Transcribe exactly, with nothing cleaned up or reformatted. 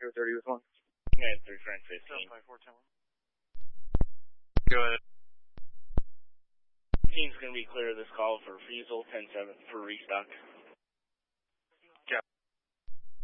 zero thirty with one. Command three, Frank fifteen. Go ahead. Team's going to be clear of this call for refusal, ten seven for restock.